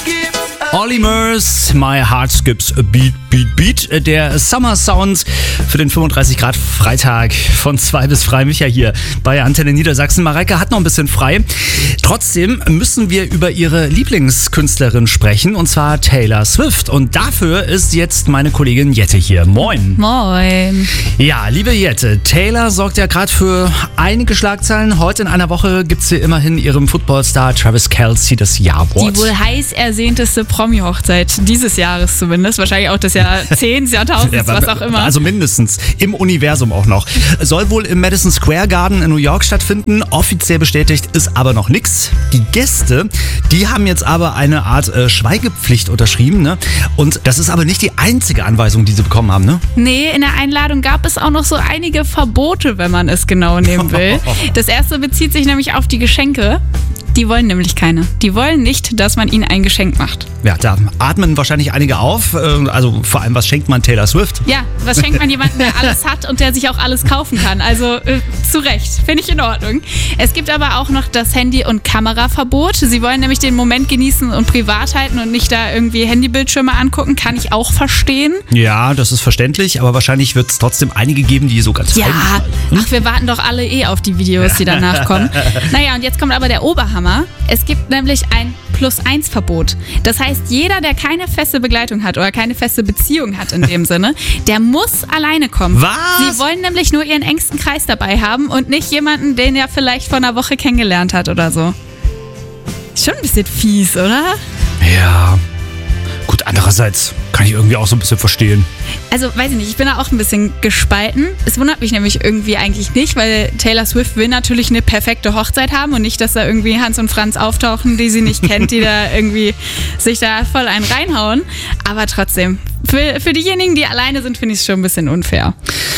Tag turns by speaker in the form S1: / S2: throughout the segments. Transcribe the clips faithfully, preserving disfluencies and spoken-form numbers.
S1: Olly Murs, My Heart Skips a Beat, Beat, Beat. Der Summer Sound für den fünfunddreißig Grad Freitag von zwei bis frei. Micha hier bei Antenne Niedersachsen. Mareike hat noch ein bisschen frei. Trotzdem müssen wir über ihre Lieblingskünstlerin sprechen, und zwar Taylor Swift. Und dafür ist jetzt meine Kollegin Jette hier. Moin.
S2: Moin.
S1: Ja, liebe Jette, Taylor sorgt ja gerade für einige Schlagzeilen. Heute in einer Woche gibt sie immerhin ihrem Footballstar Travis Kelce das Ja-Wort.
S2: Die wohl heiß ersehteste Promi-Hochzeit dieses Jahres zumindest. Wahrscheinlich auch des Jahrzehnts, Jahrtausends,
S1: ja,
S2: was auch immer.
S1: Also mindestens. Im Universum auch noch. Soll wohl im Madison Square Garden in New York stattfinden. Offiziell bestätigt ist aber noch nichts. Die Gäste, die haben jetzt aber eine Art äh, Schweigepflicht unterschrieben. Ne? Und das ist aber nicht die einzige Anweisung, die sie bekommen haben. Ne?
S2: Nee, in der Einladung gab es auch noch so einige Verbote, wenn man es genau nehmen will. Das erste bezieht sich nämlich auf die Geschenke. Die wollen nämlich keine. Die wollen nicht, dass man ihnen ein Geschenk macht.
S1: Ja, da atmen wahrscheinlich einige auf. Also vor allem, was schenkt man Taylor Swift?
S2: Ja, was schenkt man jemandem, der alles hat und der sich auch alles kaufen kann? Also äh, zu Recht, finde ich in Ordnung. Es gibt aber auch noch das Handy- und Kameraverbot. Sie wollen nämlich den Moment genießen und privat halten und nicht da irgendwie Handybildschirme angucken. Kann ich auch verstehen.
S1: Ja, das ist verständlich, aber wahrscheinlich wird es trotzdem einige geben, die so ganz
S2: Ja,
S1: hm?
S2: ach, wir warten doch alle eh auf die Videos, die danach kommen. Naja, und jetzt kommt aber der Oberhammer. Es gibt nämlich ein Plus-eins-Verbot. Das heißt, jeder, der keine feste Begleitung hat oder keine feste Beziehung hat in dem Sinne, der muss alleine kommen.
S1: Was?
S2: Sie wollen nämlich nur ihren engsten Kreis dabei haben und nicht jemanden, den er vielleicht vor einer Woche kennengelernt hat oder so. Schon ein bisschen fies, oder?
S1: Ja. Gut, andererseits kann ich irgendwie auch so ein bisschen verstehen.
S2: Also, weiß ich nicht, ich bin da auch ein bisschen gespalten. Es wundert mich nämlich irgendwie eigentlich nicht, weil Taylor Swift will natürlich eine perfekte Hochzeit haben und nicht, dass da irgendwie Hans und Franz auftauchen, die sie nicht kennt, die da irgendwie sich da voll einen reinhauen. Aber trotzdem, für, für diejenigen, die alleine sind, finde ich es schon ein bisschen unfair.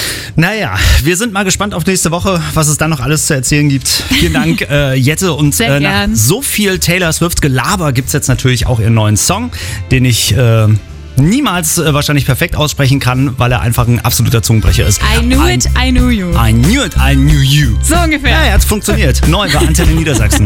S1: Naja, wir sind mal gespannt auf nächste Woche, was es dann noch alles zu erzählen gibt. Vielen Dank, äh, Jette. Und
S2: Sehr
S1: äh, nach
S2: gern.
S1: so viel Taylor Swift-Gelaber gibt es jetzt natürlich auch ihren neuen Song, den ich äh, niemals äh, wahrscheinlich perfekt aussprechen kann, weil er einfach ein absoluter Zungenbrecher ist.
S2: I knew
S1: ein,
S2: it, I knew you.
S1: I knew it, I knew you.
S2: So ungefähr.
S1: Ja, ja, hat funktioniert. Neu bei Antenne Niedersachsen.